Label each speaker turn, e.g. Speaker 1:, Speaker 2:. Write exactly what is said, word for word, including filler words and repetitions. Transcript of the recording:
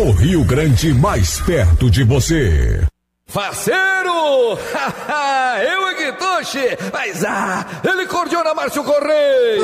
Speaker 1: O Rio Grande mais perto de você.
Speaker 2: Parceiro! Eu é Guitoche, mas ah, ele cordiona Márcio Correia.